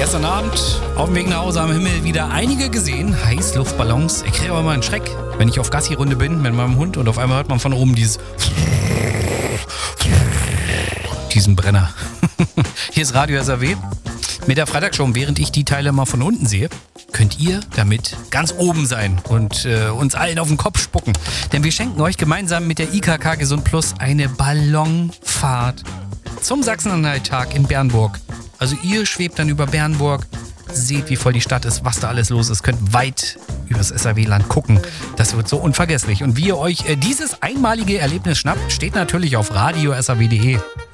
Gestern Abend auf dem Weg nach Hause am Himmel wieder einige gesehen. Heißluftballons. Ich kriege aber immer einen Schreck, wenn ich auf Gassi-Runde bin mit meinem Hund und auf einmal hört man von oben diesen Brenner. Hier ist Radio SAW mit der Freitagsshow. Während ich die Teile mal von unten sehe, könnt ihr damit ganz oben sein und uns allen auf den Kopf spucken. Denn wir schenken euch gemeinsam mit der IKK Gesund Plus eine Ballonfahrt zum Sachsen-Anhalt-Tag in Bernburg. Also ihr schwebt dann über Bernburg, seht, wie voll die Stadt ist, was da alles los ist, könnt weit übers SAW-Land gucken. Das wird so unvergesslich. Und wie ihr euch dieses einmalige Erlebnis schnappt, steht natürlich auf radio-saw.de.